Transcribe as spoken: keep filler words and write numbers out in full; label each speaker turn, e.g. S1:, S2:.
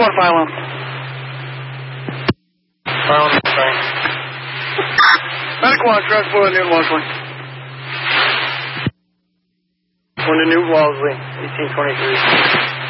S1: one, file on.
S2: File on, sorry.
S1: Medic one, transport Newton Wellesley.
S2: One to Newton Wellesley, eighteen twenty-three.